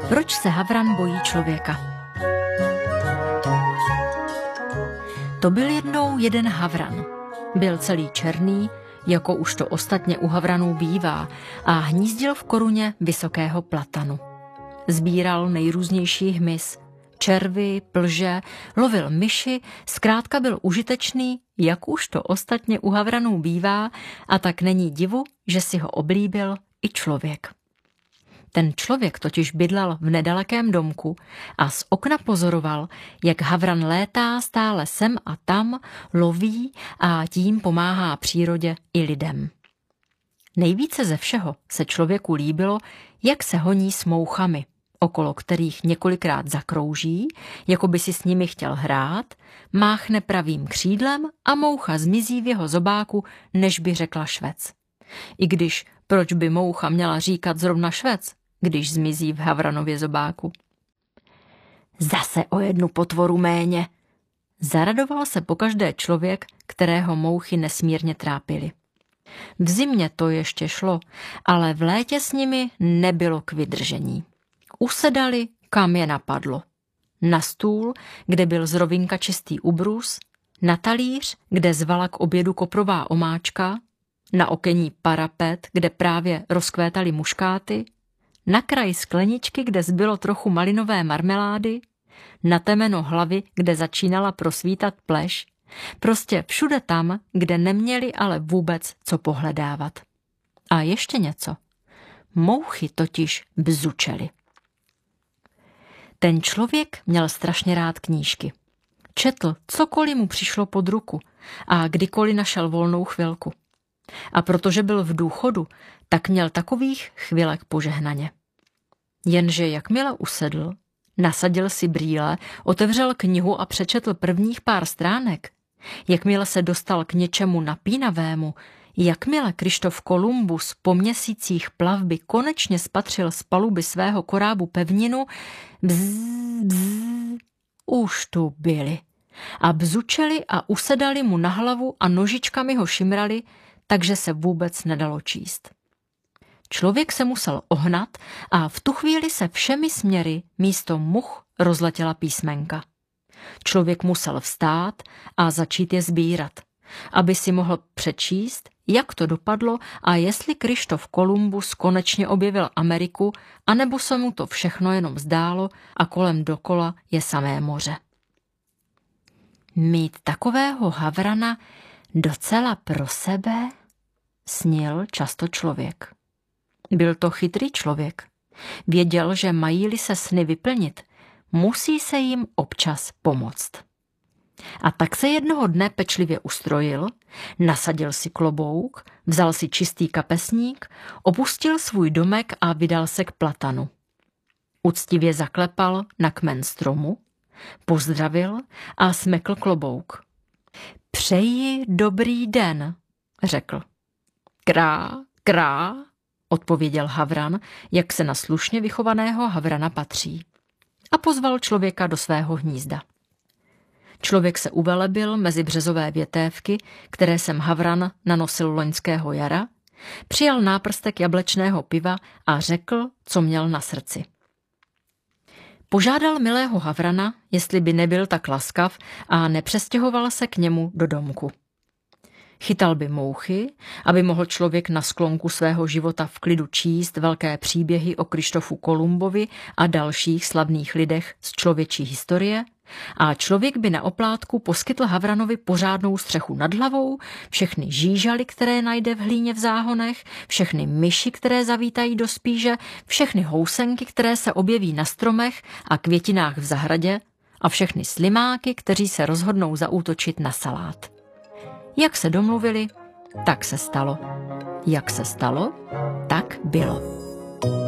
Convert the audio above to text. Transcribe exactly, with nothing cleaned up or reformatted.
Proč se havran bojí člověka? To byl jednou jeden havran. Byl celý černý, jako už to ostatně u havranů bývá, a hnízdil v koruně vysokého platanu. Sbíral nejrůznější hmyz, červy, plže, lovil myši, zkrátka byl užitečný, jak už to ostatně u havranů bývá, a tak není divu, že si ho oblíbil i člověk. Ten člověk totiž bydlel v nedalekém domku a z okna pozoroval, jak havran létá stále sem a tam, loví a tím pomáhá přírodě i lidem. Nejvíce ze všeho se člověku líbilo, jak se honí s mouchami, okolo kterých několikrát zakrouží, jako by si s nimi chtěl hrát, máchne pravým křídlem a moucha zmizí v jeho zobáku, než by řekla švec. I když proč by moucha měla říkat zrovna švec, když zmizí v havranově zobáku? Zase o jednu potvoru méně. Zaradoval se pokaždé člověk, kterého mouchy nesmírně trápily. V zimě to ještě šlo, ale v létě s nimi nebylo k vydržení. Usedali, kam je napadlo. Na stůl, kde byl z rovinka čistý ubrus, na talíř, kde zvala k obědu koprová omáčka, na okenní parapet, kde právě rozkvétaly muškáty, na kraj skleničky, kde zbylo trochu malinové marmelády, na temeno hlavy, kde začínala prosvítat pleš, prostě všude tam, kde neměli ale vůbec co pohledávat. A ještě něco. Mouchy totiž bzučely. Ten člověk měl strašně rád knížky. Četl, cokoliv mu přišlo pod ruku a kdykoliv našel volnou chvilku. A protože byl v důchodu, tak měl takových chvilek požehnaně. Jenže jakmile usedl, nasadil si brýle, otevřel knihu a přečetl prvních pár stránek, jakmile se dostal k něčemu napínavému, jakmile Kryštof Kolumbus po měsících plavby konečně spatřil z paluby svého korábu pevninu, bzz, bzz, už tu byli. A bzučeli a usedali mu na hlavu a nožičkami ho šimrali, takže se vůbec nedalo číst. Člověk se musel ohnat a v tu chvíli se všemi směry místo much rozletěla písmenka. Člověk musel vstát a začít je sbírat, aby si mohl přečíst, jak to dopadlo a jestli Kryštof Kolumbus konečně objevil Ameriku, anebo se mu to všechno jenom zdálo a kolem dokola je samé moře. Mít takového havrana docela pro sebe, snil často člověk. Byl to chytrý člověk. Věděl, že mají-li se sny vyplnit, musí se jim občas pomoct. A tak se jednoho dne pečlivě ustrojil, nasadil si klobouk, vzal si čistý kapesník, opustil svůj domek a vydal se k platanu. Uctivě zaklepal na kmen stromu, pozdravil a smekl klobouk. Přeji dobrý den, řekl. Krá, krá, odpověděl havran, jak se na slušně vychovaného havrana patří. A pozval člověka do svého hnízda. Člověk se uvelebil mezi březové větévky, které jsem havran nanosil loňského jara, přijal náprstek jablečného piva a řekl, co měl na srdci. Požádal milého havrana, jestli by nebyl tak laskav a nepřestěhoval se k němu do domku. Chytal by mouchy, aby mohl člověk na sklonku svého života v klidu číst velké příběhy o Kryštofu Kolumbovi a dalších slavných lidech z člověčí historie, a člověk by na oplátku poskytl havranovi pořádnou střechu nad hlavou, všechny žížaly, které najde v hlíně v záhonech, všechny myši, které zavítají do spíže, všechny housenky, které se objeví na stromech a květinách v zahradě, a všechny slimáky, kteří se rozhodnou zaútočit na salát. Jak se domluvili, tak se stalo. Jak se stalo, tak bylo.